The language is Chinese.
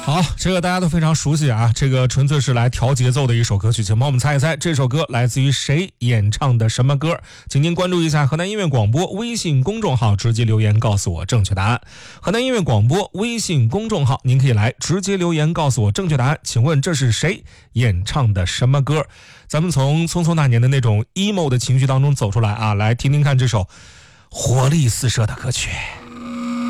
好，这个大家都非常熟悉啊，这个纯粹是来调节奏的一首歌曲，请帮我们猜一猜这首歌来自于谁演唱的什么歌？请您关注一下河南音乐广播微信公众号，直接留言告诉我正确答案。河南音乐广播微信公众号，您可以来直接留言告诉我正确答案。请问这是谁演唱的什么歌？咱们从匆匆那年的那种 emo 的情绪当中走出来啊，来听听看这首活力四射的歌曲。